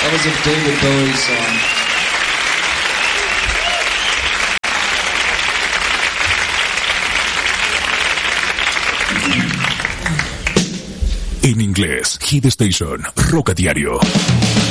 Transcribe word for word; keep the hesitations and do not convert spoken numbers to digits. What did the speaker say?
That was a David Bowie song. En inglés, Hit Station, Rock a Diario.